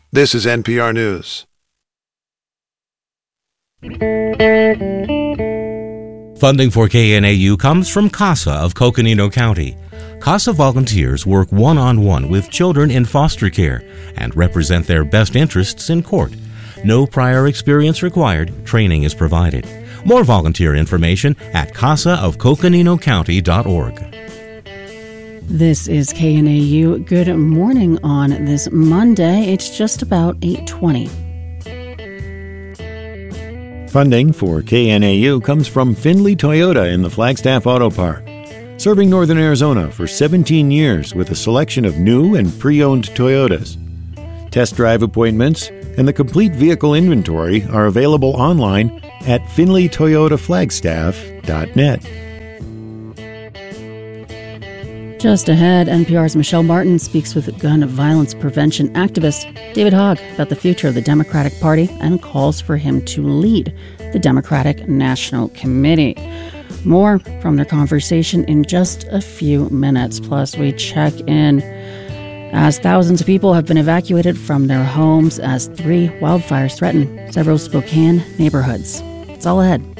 This is NPR News. Funding for KNAU comes from CASA of Coconino County. CASA volunteers work one-on-one with children in foster care and represent their best interests in court. No prior experience required. Training is provided. More volunteer information at casaofcoconinocounty.org. This is KNAU. Good morning on this Monday. It's just about 8:20. Funding for KNAU comes from Findlay Toyota in the Flagstaff Auto Park, serving northern Arizona for 17 years with a selection of new and pre-owned Toyotas. Test drive appointments and the complete vehicle inventory are available online at findlaytoyotaflagstaff.net. Just ahead, NPR's Michelle Martin speaks with gun violence prevention activist David Hogg about the future of the Democratic Party and calls for him to lead the Democratic National Committee. More from their conversation in just a few minutes. Plus, we check in as thousands of people have been evacuated from their homes as 3 wildfires threaten several Spokane neighborhoods. It's all ahead.